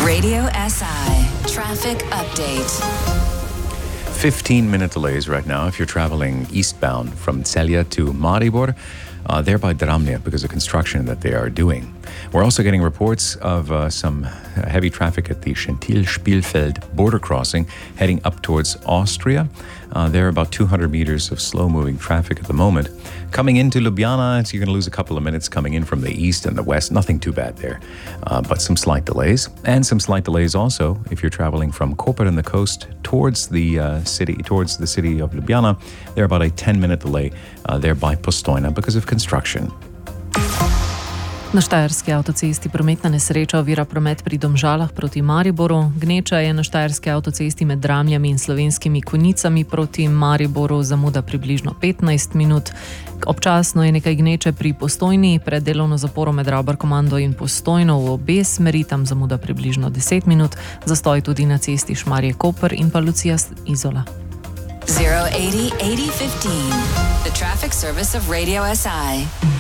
Radio SI Traffic Update. 15-minute delays right now if you're traveling eastbound from Celje to Maribor, there by Dramlje because of construction that they are doing. We're also getting reports of some heavy traffic at the Schentil-Spielfeld border crossing heading up towards Austria. There are about 200 meters of slow-moving traffic at the moment. Coming into Ljubljana, so you're going to lose a couple of minutes coming in from the east and the west. Nothing too bad there, but some slight delays. And some slight delays also if you're traveling from Koper and the coast towards the city of Ljubljana. There are about a 10-minute delay there by Postojna because of construction. Na Štajerski avtocesti prometna nesreča ovira promet pri Domžalah proti Mariboru. Gneča je na Štajerski avtocesti med Dramljami in Slovenskimi Konjicami proti Mariboru, zamuda približno 15 minut. Občasno je nekaj gneče pri Postojni, pred delovno zaporo med Ravbarkomando in Postojno v obe smeri, tam zamuda približno 10 minut. Zastoj tudi na cesti Šmarje-Koper in pa Lucija-Izola. 080 80 15, the traffic service of Radio SI.